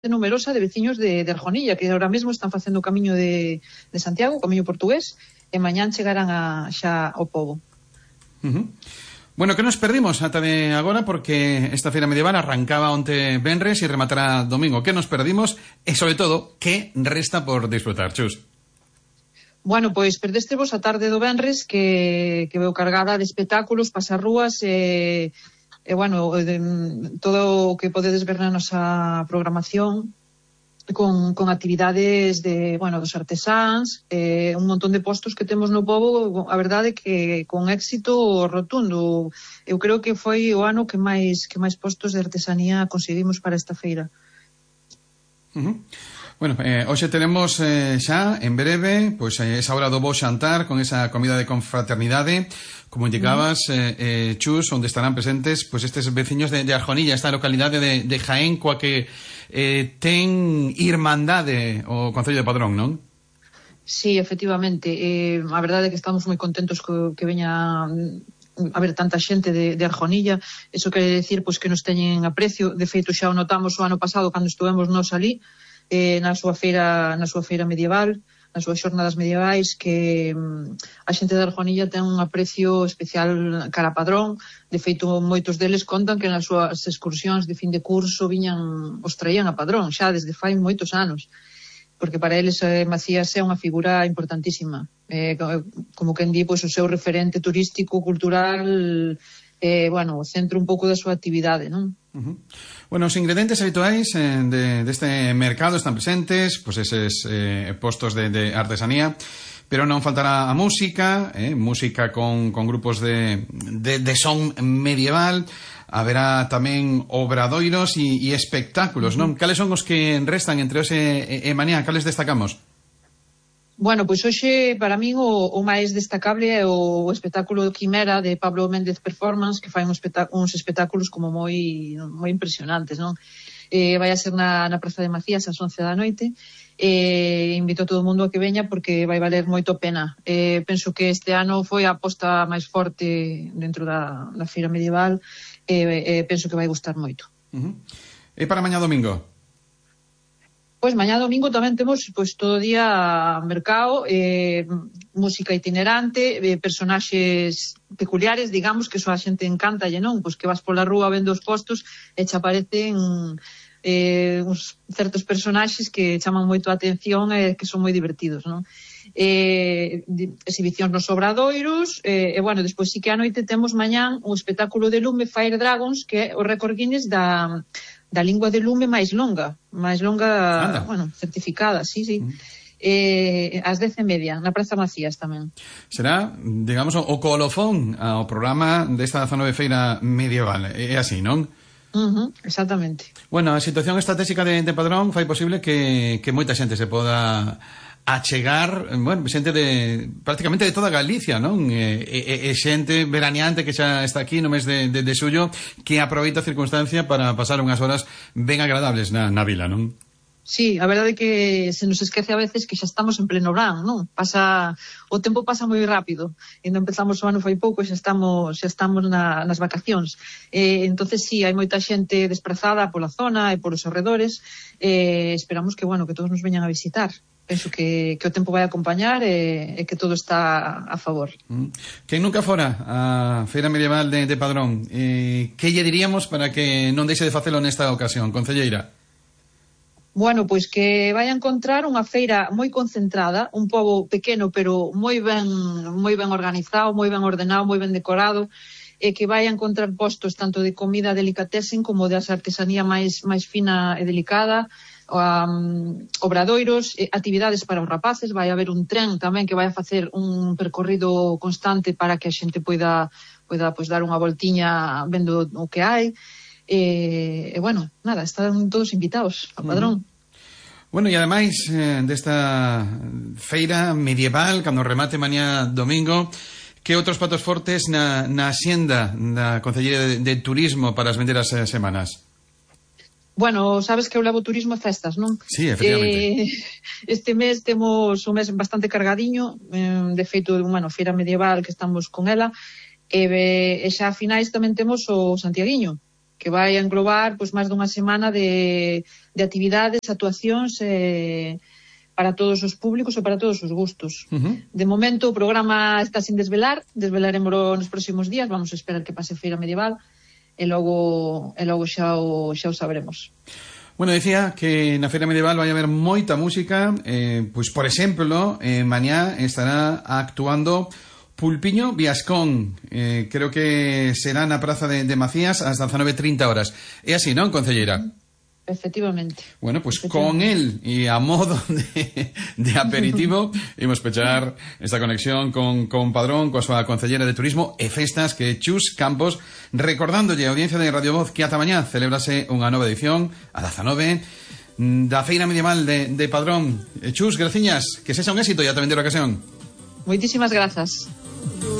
numerosa de veciños de Arjonilla, que ahora mesmo están facendo o camiño de Santiago, o camiño portugués, e mañán chegarán xa ao pobo. Bueno, que nos perdimos ata de agora, porque esta feira medieval arrancaba onte venres e rematará domingo. Que nos perdimos e, sobre todo, que resta por disfrutar, Chus? Bueno, pois perdestevos a tarde do venres que veu cargada de espectáculos, pasarrúas bueno, todo o que podedes ver na nosa programación con actividades dos artesáns, un montón de postos que temos no pobo, a verdade que con éxito rotundo. Eu creo que foi o ano que máis postos de artesanía conseguimos para esta feira. Bueno, hoxe tenemos xa, en breve, pois esa hora do bo xantar con esa comida de confraternidade, como indicabas, Chus, onde estarán presentes pois estes veciños de Arjonilla, esta localidade de Jaén, coa que ten irmandade o Concello de Padrón, non? Sí, efectivamente. A verdade é que estamos moi contentos que veña a ver tanta xente de Arjonilla. Eso quere decir pois que nos teñen aprecio. De feito, xa o notamos o ano pasado cando estuvemos nós ali, na súa feira medieval, nas súas xornadas medievais, que a xente de Arjonilla ten un aprecio especial cara a Padrón. De feito, moitos deles contan que nas súas excursións de fin de curso os traían a Padrón xa desde fai moitos anos, porque para eles Macías é unha figura importantísima, como quen di, pois o seu referente turístico, cultural, o centro un pouco da súa actividade, non? Bueno, os ingredientes habituais deste mercado están presentes, pois eses postos de artesanía, pero non faltará a música, música con grupos de son medieval. Haberá tamén obradoiros e espectáculos, non? Cales son os que restan entre hoxe e mañá? Cales destacamos? Bueno, pois hoxe para min o máis destacable é o espectáculo Quimera de Pablo Méndez Performance, que fai uns espectáculos como moi impresionantes, non? Vai a ser na Praza de Macías ás 11 da noite. Invito a todo o mundo a que veña porque vai valer moito a pena. Penso que este ano foi a aposta máis forte dentro da feira medieval, penso que vai gustar moito. E para mañá domingo? Pois mañá domingo tamén temos todo o día mercado, música itinerante, personaxes peculiares, digamos, que só a xente encanta, non? Pois que vas pola rúa vendo os postos e che aparecen uns certos personaxes que chaman moito a atención e que son moi divertidos, non? Exhibicións nos obradoiros, bueno, despois sí que a noite temos mañán un espectáculo de lume, Fire Dragons, que é o récord Guinness da lingua de lume máis longa, bueno, certificada, sí. Ás 10:30, na Praza Macías tamén. Será, digamos, o colofón ao programa desta zona de feira medieval, é así, non? Exactamente. Bueno, a situación estratégica de Padrón fai posible que moita xente se poda achegar, bueno, xente prácticamente de toda Galicia, non? E xente veraneante que xa está aquí no mes de xullo, que aproveita a circunstancia para pasar unhas horas ben agradables na vila, non? Sí, a verdade é que se nos esquece a veces que xa estamos en pleno verán, non? O tempo pasa moi rápido. E non empezamos o ano fai pouco e xa estamos nas vacacións. Entonces sí, hai moita xente desprazada pola zona e polos arredores. Esperamos que todos nos veñan a visitar. Penso que o tempo vai acompañar e que todo está a favor. Quen nunca fora a Feira Medieval de Padrón, que lle diríamos para que non deixe de facelo nesta ocasión, concelleira? Bueno, pois que vai a encontrar unha feira moi concentrada, un pobo pequeno pero moi ben organizado, moi ben ordenado, moi ben decorado, e que vai a encontrar postos tanto de comida delicatessen como de artesanía máis fina e delicada, obradoiros, actividades para os rapaces. Vai haber un tren tamén que vai a facer un percorrido constante para que a xente poida dar unha voltiña vendo o que hai. Bueno, nada, están todos invitados a Padrón. Bueno, e ademais desta feira medieval, cando remate mañá domingo, que outros platos fortes na axenda da Concellería de Turismo para as vindeiras semanas? Bueno, sabes que eu levo turismo e festas, non? Sí, efectivamente. Este mes temos un mes bastante cargadiño, de feito, feira medieval que estamos con ela, e xa a finais tamén temos o Santiaguiño, que vai englobar pois máis dunha semana de actividades, actuacións para todos os públicos e para todos os gustos. De momento o programa está sin desvelaremos nos próximos días, vamos a esperar que pase Feira Medieval e logo xa o saberemos. Bueno, decía que na Feira Medieval vai haber moita música, pois por exemplo, mañá estará actuando Pulpiño Viascón, creo que será na Praza de Macías ás 19:30 horas. É así, non, concelleira? Efectivamente. Bueno, pues con él y a modo de aperitivo imos pechar esta conexión con Padrón, coa súa concellera de Turismo e Festas, que é Chus Campos, recordándolle a audiencia de Radio Voz que ata mañá celebrase unha nova edición a 19 da Feira Medieval de Padrón. Chus, graciñas, que sexa un éxito e ata vender a ocasión. Moitísimas grazas.